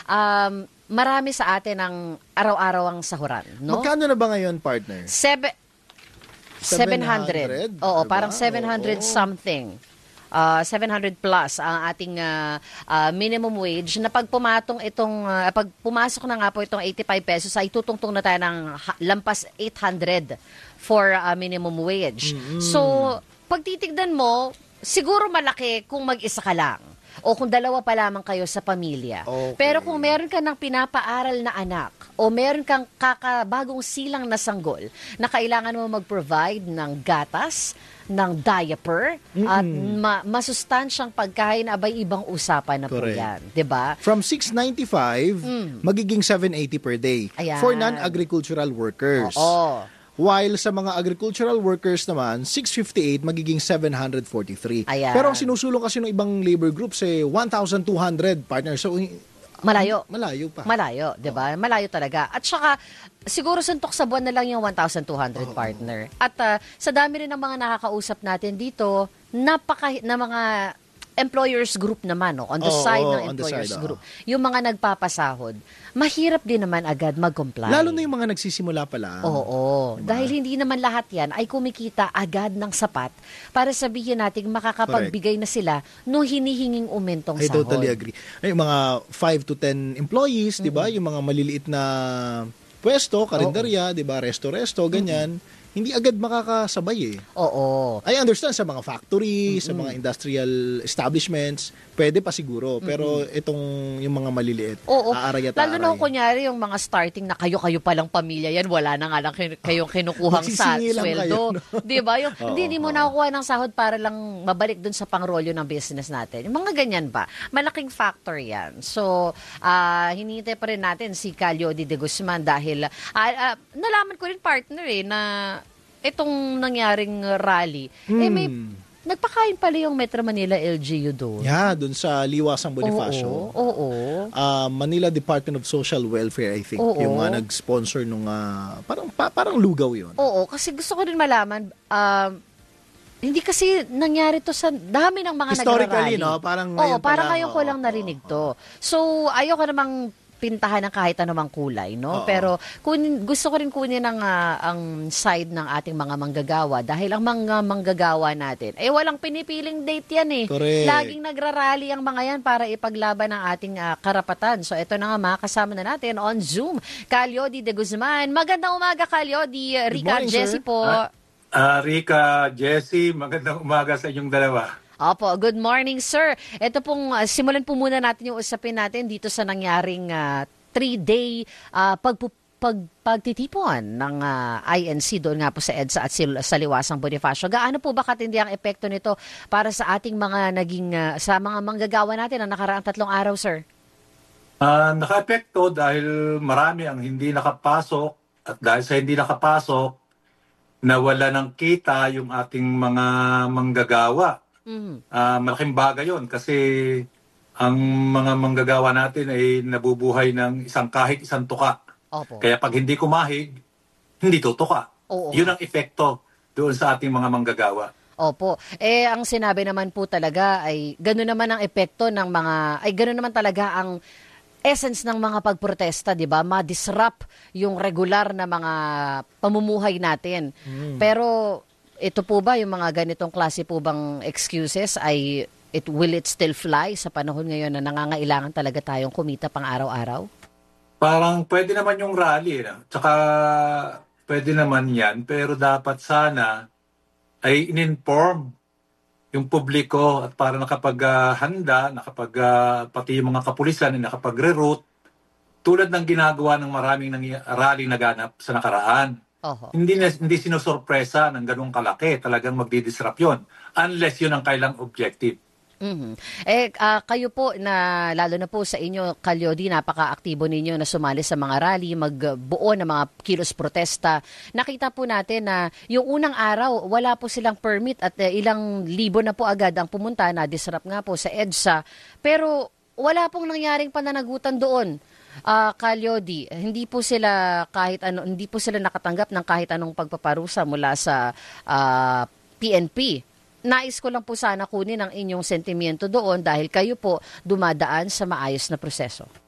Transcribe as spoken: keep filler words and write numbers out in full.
um, marami sa atin ang araw-araw ang sahuran. No? Magkano na ba ngayon, partner? Sebe- seven hundred. Oo, diba? parang seven hundred Oo. something. Uh, seven hundred plus ang ating uh, uh, minimum wage na pag pumatong itong, uh, pag pumasok na nga po itong eighty-five pesos ay tutungtong na tayo ng ha- lampas eight hundred for uh, minimum wage. Mm-hmm. So, pag titignan mo, siguro malaki kung mag-isa ka lang. O kung dalawa pa lamang kayo sa pamilya. Okay. Pero kung meron ka ng pinapaaral na anak o meron kang kakabagong silang na sanggol na kailangan mo mag-provide ng gatas, ng diaper, Mm-mm. at ma- masustansyang pagkain, abay ibang usapan na po Correct. yan. Diba? From six ninety-five, magiging seven eighty per day Ayan. for non-agricultural workers. Oo. While sa mga agricultural workers naman, six fifty-eight magiging seven forty-three. Ayan. Pero ang sinusulong kasi ng ibang labor groups eh one thousand two hundred, partner. So Malayo. malayo pa. Malayo, 'di ba? Malayo talaga. At saka siguro suntok sa buwan na lang yung one thousand two hundred, partner. At uh, sa dami rin ng mga nakakausap natin dito, napaka na mga employers group naman, no? On the Oo, side oo, ng on the employers side, group. Yung mga nagpapasahod, mahirap din naman agad mag-comply. Lalo na yung mga nagsisimula pa lang. Oo. Diba? Dahil hindi naman lahat yan ay kumikita agad ng sapat para sabihin natin makakapagbigay na sila nung hinihinging umentong I sahod. totally agree. Ay, yung mga five to ten employees, di ba? Yung mga maliliit na pwesto, karinderya, di ba? Resto-resto, ganyan. Hindi agad makakasabay eh. Oo. I understand sa mga factory, sa mga industrial establishments, pwede pa siguro. Pero itong yung mga maliliit, Oo. aaray at Lalo na aaray. kung kunyari yung mga starting na kayo-kayo palang pamilya yan, wala na nga lang kin- kayong kinukuhang sa Magsisingi lang sweldo. kayo, no? Di ba? Yung, Oo, hindi, hindi mo oo. nakukuha ng sahod para lang mabalik dun sa pangrolyo ng business natin. Yung mga ganyan ba? Malaking factor yan. So, uh, hinihintay pa rin natin si Calio de Guzman dahil uh, uh, nalaman ko rin, partner, eh, na itong nangyaring rally, eh may Hmm. nagpakain pala yung Metro Manila L G U doon. Yeah, dun sa Liwasang Bonifacio. Oo, oo. Ah, Manila Department of Social Welfare, I think. Oo. Yung uh, nag-sponsor nung, ah, parang, pa- parang lugaw yun. Oo, kasi gusto ko rin malaman, um, hindi kasi nangyari to sa dami ng mga Historically, nagrarally. no? Parang Oo, ngayon pa parang lang, ngayon ko oo, lang narinig to. So, ayoko namang pintahan ng kahit anumang kulay, no? Oo. Pero kunin, gusto ko rin kunin ang, ah, ang side ng ating mga manggagawa dahil ang mga manggagawa natin, eh walang pinipiling date yan eh. Correct. Laging nagrarally ang mga yan para ipaglaban ang ating ah, karapatan. So, ito na nga, makakasama na natin on Zoom. Calyodi de Guzman. Magandang umaga, Calyodi. Rica, morning, Jessie sir. po. Ah, ah, Rica, Jessie, magandang umaga sa inyong dalawa. Opo, good morning, sir. Ito pong, uh, simulan po muna natin yung usapin natin dito sa nangyaring uh, three-day uh, pagpu- pag- pagtitipon ng uh, I N C doon nga po sa EDSA at sil- sa Liwasang Bonifacio. Gaano po ba katindi ang epekto nito para sa ating mga naging, uh, sa mga manggagawa natin na nakaraang tatlong araw, sir? Ah, naka-epekto dahil marami ang hindi nakapasok at dahil sa hindi nakapasok, nawala ng kita yung ating mga manggagawa. Mhm. Ah, malaking bagay yon kasi ang mga manggagawa natin ay nabubuhay ng isang kahit isang tuka. Opo. Kaya pag hindi kumahig, hindi tutuka. Oo. Yun ang epekto doon sa ating mga manggagawa. Opo. Eh, ang sinabi naman po talaga ay gano'n naman ang epekto ng mga, ay gano'n naman talaga ang essence ng mga pagprotesta, di ba? Ma-disrupt yung regular na mga pamumuhay natin. Pero ito po ba, yung mga ganitong klase po bang excuses ay it will it still fly sa panahon ngayon na nangangailangan talaga tayong kumita pang araw-araw? Parang pwede naman yung rally. No? Tsaka pwede naman yan. Pero dapat sana ay in-inform yung publiko at para nakapaghanda, nakapag, uh, pati yung mga kapulisan ay nakapagre-route tulad ng ginagawa ng maraming nangy- rally naganap sa nakaraan. Oho. Hindi na, hindi sinusurpresa ng ganung kalaki. Talagang magdi-disrupt yun. Unless yun ang kailang objective. Mhm. Eh, ah, kayo po, na lalo na po sa inyo, Calyodi, napaka-aktibo ninyo na sumali sa mga rally, magbuo ng mga kilos protesta. Nakita po natin na yung unang araw, wala po silang permit at eh, ilang libo na po agad ang pumunta, na disrupt nga po sa EDSA. Pero wala pong nangyaring pananagutan doon. Ah, Calyodi, hindi po sila kahit ano, hindi po sila nakatanggap ng kahit anong pagpaparusa mula sa ah, P N P. Nais ko lang po sana kunin ang inyong sentimiento doon dahil kayo po dumadaan sa maayos na proseso.